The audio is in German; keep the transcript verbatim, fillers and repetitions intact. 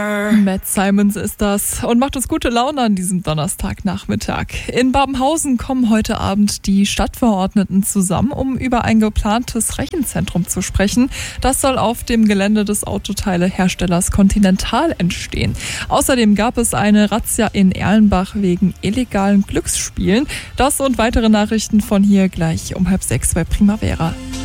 Matt Simons ist das und macht uns gute Laune an diesem Donnerstagnachmittag. In Babenhausen kommen heute Abend die Stadtverordneten zusammen, um über ein geplantes Rechenzentrum zu sprechen. Das soll auf dem Gelände des Autoteileherstellers Continental entstehen. Außerdem gab es eine Razzia in Erlenbach wegen illegalen Glücksspielen. Das und weitere Nachrichten von hier gleich um halb sechs bei Primavera.